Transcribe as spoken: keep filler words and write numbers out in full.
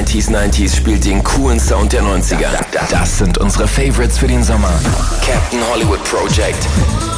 achtziger neunziger spielt den coolen Sound der neunziger. Das sind unsere Favorites für den Sommer. Captain Hollywood Project.